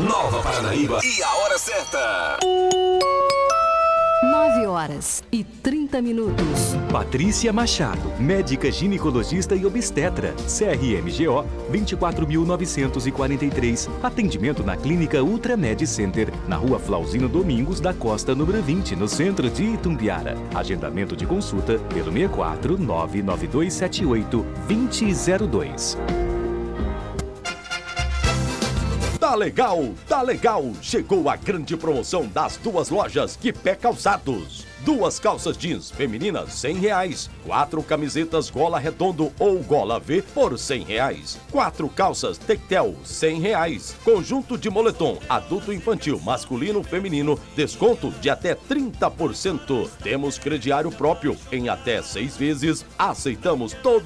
Nova Paranaíba e a hora certa. 9h30. Patrícia Machado, médica ginecologista e obstetra, CRMGO 24.943. Atendimento na Clínica Ultramed Center, na Rua Flauzino Domingos da Costa, número 20, no centro de Itumbiara. Agendamento de consulta pelo 64 99278 2002. Tá legal, tá legal! Chegou a grande promoção das duas lojas Quipé Calçados. 2 calças jeans femininas R$100. 4 camisetas gola redondo ou gola V por R$100. 4 calças tectel R$100. Conjunto de moletom adulto infantil masculino feminino, desconto de até 30%. Temos crediário próprio em até 6 vezes. Aceitamos todo